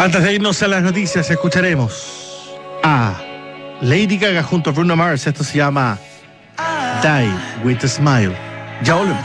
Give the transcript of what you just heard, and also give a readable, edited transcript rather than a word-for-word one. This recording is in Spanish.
Antes de irnos a las noticias, escucharemos a Lady Gaga junto a Bruno Mars. Esto se llama Die With A Smile. Ya volvemos.